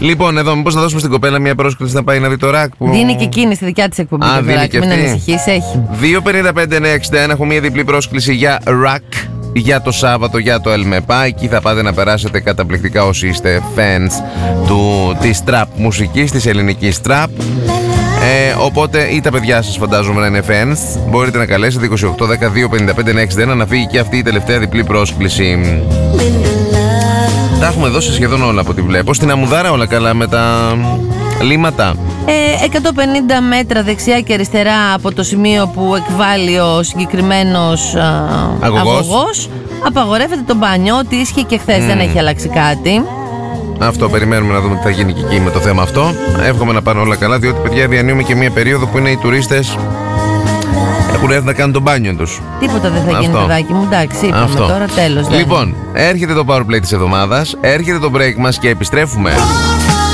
Λοιπόν, εδώ μήπως να δώσουμε στην κοπέλα μια πρόσκληση να πάει να δει το ρακ που... Δίνει και εκείνη στη δικιά της εκπομπή. Α, δίνει και μην αυτή. ανησυχείς, έχει. 2.55-961 έχω μια διπλή πρόσκληση για ρακ για το Σάββατο, για το ΕΛΜΕΠΑ. Εκεί θα πάτε να περάσετε καταπληκτικά όσοι είστε fans της trap μουσικής, της ελληνικής trap. Οπότε ή τα παιδιά σας φαντάζομαι να είναι fans. Μπορείτε να καλέσετε 28-10-255-961 να φύγει και αυτή η τελευταία διπλή πρόσκληση. Τα έχουμε δώσει σχεδόν όλα από ό,τι βλέπω. Στην Αμμουδάρα όλα καλά με τα λίματα. 150 μέτρα δεξιά και αριστερά από το σημείο που εκβάλλει ο συγκεκριμένος αγωγός. Απαγορεύεται το μπάνιο, ό,τι ίσχυε και χθες, δεν έχει αλλάξει κάτι. Αυτό περιμένουμε να δούμε τι θα γίνει και εκεί με το θέμα αυτό. Εύχομαι να πάνε όλα καλά, διότι παιδιά διανύουμε και μια περίοδο που είναι οι τουρίστες έχουν έρθει να κάνουν το μπάνιο τους. Τίποτα δεν θα γίνει, παιδάκι μου, εντάξει, είπαμε τώρα, τέλος. Λοιπόν, έρχεται το Power Play της εβδομάδας, έρχεται το break μας και επιστρέφουμε.